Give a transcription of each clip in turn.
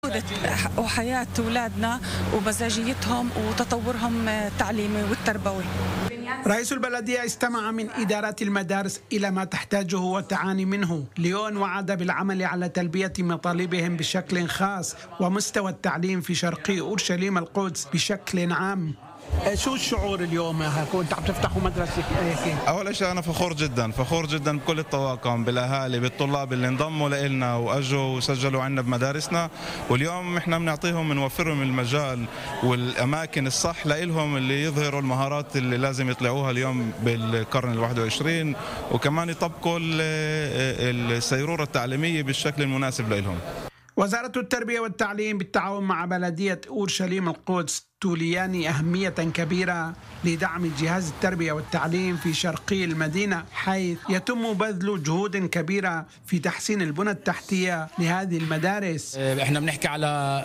جودة وحياة أولادنا ومزاجيتهم وتطورهم التعليمي والتربوي. رئيس البلدية استمع من إدارات المدارس إلى ما تحتاجه وتعاني منه. ليون وعد بالعمل على تلبية مطالبهم بشكل خاص ومستوى التعليم في شرقي أورشليم القدس بشكل عام. شو الشعور اليوم كنت عم تفتحوا مدرسة هيك؟ أول شيء أنا فخور جدا بكل الطواقم، بالأهالي، بالطلاب اللي انضموا لنا وأجوا وسجلوا عنا بمدارسنا، واليوم إحنا بنعطيهم بنوفرهم المجال والأماكن الصح لإلهم اللي يظهروا المهارات اللي لازم يطلعوها اليوم بالقرن ال21، وكمان يطبقوا السيرورة التعليمية بالشكل المناسب لإلهم. وزارة التربية والتعليم بالتعاون مع بلدية أورشليم القدس توليان أهمية كبيرة لدعم جهاز التربية والتعليم في شرقي المدينة، حيث يتم بذل جهود كبيرة في تحسين البنى التحتية لهذه المدارس. احنا بنحكي على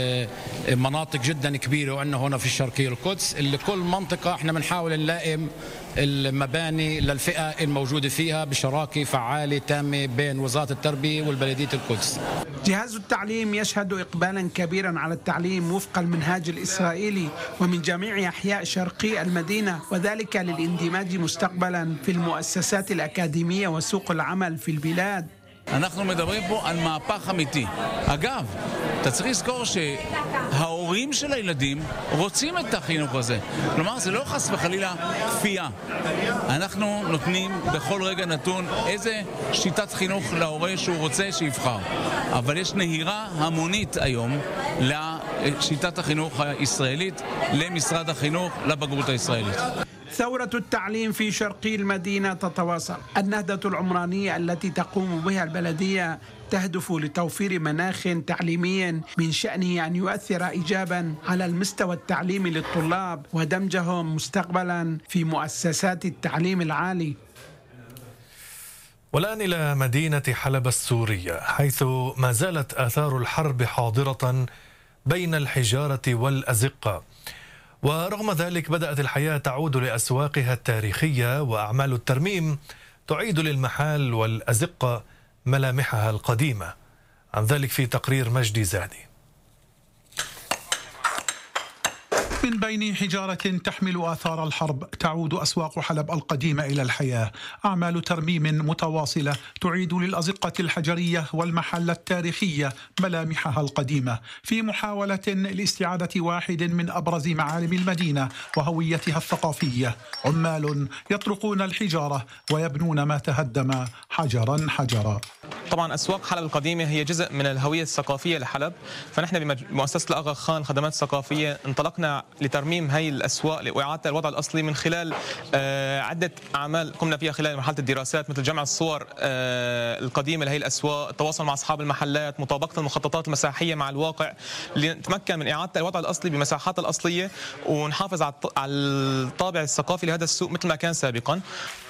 مناطق جدا كبيرة، وعندنا هنا في الشرقية القدس اللي كل منطقة احنا بنحاول نلائم المباني للفئة الموجودة فيها بشراكة فعالة تامة بين وزارة التربية والبلدية القدس. جهاز التعليم يشهد إقبالا كبيرا على التعليم وفق المنهاج الإسرائيلي ومن جميع أحياء شرقي المدينة، وذلك للاندماج مستقبلا في المؤسسات الأكاديمية وسوق العمل في البلاد. אנחנו מדברים פה על מהפך אמיתי. אגב, אתה צריך לזכור שההורים של הילדים רוצים את החינוך הזה. כלומר, זה לא חס וחלילה כפייה. אנחנו נותנים בכל רגע נתון איזה שיטת חינוך להורה שהוא רוצה שיבחר. אבל יש נהירה המונית היום לשיטת החינוך הישראלית, למשרד החינוך, לבגרות הישראלית. ثورة التعليم في شرقي المدينة تتواصل. النهضة العمرانية التي تقوم بها البلدية تهدف لتوفير مناخ تعليمي من شأنه أن يؤثر إيجابا على المستوى التعليمي للطلاب ودمجهم مستقبلا في مؤسسات التعليم العالي. والآن إلى مدينة حلب السورية، حيث ما زالت آثار الحرب حاضرة بين الحجارة والأزقة، ورغم ذلك بدأت الحياة تعود لأسواقها التاريخية، وأعمال الترميم تعيد للمحال والأزقة ملامحها القديمة. عن ذلك في تقرير مجدي زادي. من بين حجارة تحمل آثار الحرب تعود أسواق حلب القديمة إلى الحياة. أعمال ترميم متواصلة تعيد للأزقة الحجرية والمحل التاريخية ملامحها القديمة، في محاولة لاستعادة واحد من أبرز معالم المدينة وهويتها الثقافية. عمال يطرقون الحجارة ويبنون ما تهدم حجرا حجرا. طبعا أسواق حلب القديمة هي جزء من الهوية الثقافية لحلب، فنحن بمؤسسة الأغا خان خدمات ثقافية انطلقنا لترميم هاي الأسواق وإعادة الوضع الأصلي من خلال عدة أعمال قمنا فيها خلال مرحلة الدراسات، مثل جمع الصور القديمة لهي الأسواق، التواصل مع أصحاب المحلات، مطابقة المخططات المساحية مع الواقع لنتمكن من إعادة الوضع الأصلي بمساحات الأصلية ونحافظ على الطابع الثقافي لهذا السوق مثل ما كان سابقا.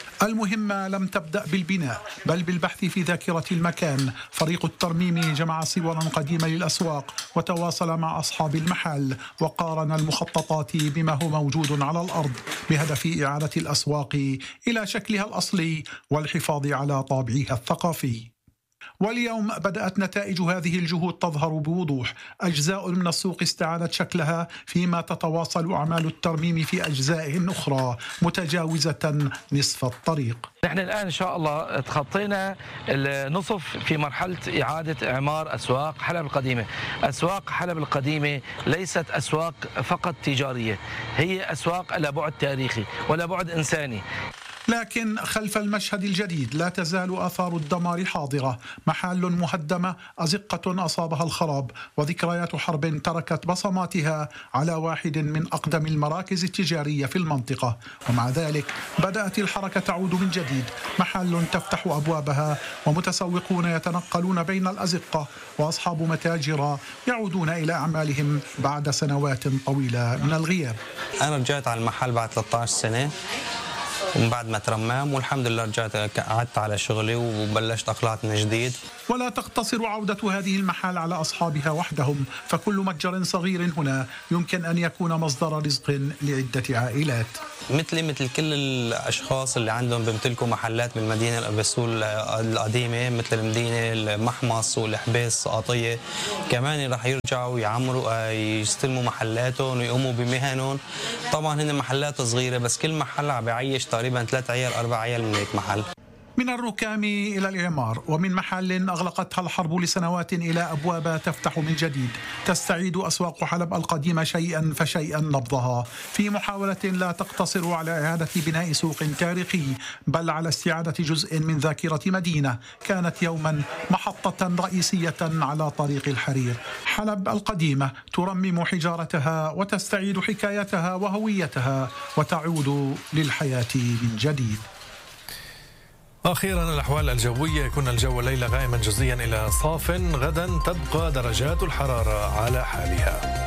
المهمة لم تبدأ بالبناء بل بالبحث في ذاكرة المكان. فريق الترميم جمع صورا قديمة للأسواق وتواصل مع أصحاب المحل وقارن المخططات بما هو موجود على الأرض بهدف إعادة الأسواق إلى شكلها الأصلي والحفاظ على طابعها الثقافي. واليوم بدأت نتائج هذه الجهود تظهر بوضوح. أجزاء من السوق استعادت شكلها، فيما تتواصل أعمال الترميم في أجزاء أخرى متجاوزة نصف الطريق. نحن الآن إن شاء الله تخطينا النصف في مرحلة إعادة إعمار أسواق حلب القديمة. أسواق حلب القديمة ليست أسواق فقط تجارية، هي أسواق لها بعد تاريخي ولا بعد إنساني. لكن خلف المشهد الجديد لا تزال آثار الدمار حاضرة. محال مهدمة، أزقة أصابها الخراب، وذكريات حرب تركت بصماتها على واحد من أقدم المراكز التجارية في المنطقة. ومع ذلك بدأت الحركة تعود من جديد. محال تفتح أبوابها ومتسوقون يتنقلون بين الأزقة، وأصحاب متاجر يعودون إلى أعمالهم بعد سنوات طويلة من الغياب. أنا رجعت على المحل بعد 13 سنة. ومن بعد ما ترمم، والحمد لله رجعت قعدت على شغلي وبلشت أقلعت من جديد. ولا تقتصر عودة هذه المحال على أصحابها وحدهم، فكل متجر صغير هنا يمكن أن يكون مصدر رزق لعدة عائلات. مثل كل الأشخاص اللي عندهم بيمتلكوا محلات بالمدينة بالسوق القديمة، مثل المدينة، المحمص والحبيس قاطية، كمان رح يرجعوا يعمروا يستلموا محلاتهم ويقوموا بمهنهم. طبعا هن محلات صغيرة، بس كل محل عم بيعيش تقريبا 3 عيال 4 عيال من هيك محل. من الركام إلى الإعمار، ومن محل أغلقتها الحرب لسنوات إلى أبواب تفتح من جديد، تستعيد أسواق حلب القديمة شيئا فشيئا نبضها، في محاولة لا تقتصر على إعادة بناء سوق تاريخي، بل على استعادة جزء من ذاكرة مدينة كانت يوما محطة رئيسية على طريق الحرير. حلب القديمة ترمم حجارتها وتستعيد حكايتها وهويتها وتعود للحياة من جديد. أخيرا الأحوال الجوية، يكون الجو الليلة غائما جزئيا إلى صاف، غدا تبقى درجات الحرارة على حالها.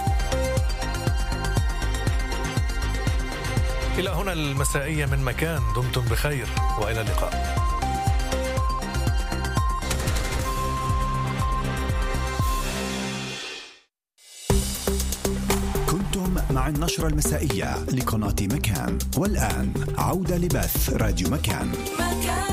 إلى هنا المسائية من مكان، دمتم بخير وإلى اللقاء. كنتم مع النشرة المسائية لقناة مكان، والآن عودة لبث راديو مكان.